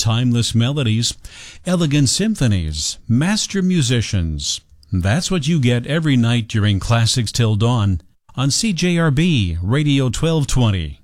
timeless melodies, elegant symphonies, master musicians. That's what you get every night during Classics Till Dawn on CJRB Radio 1220.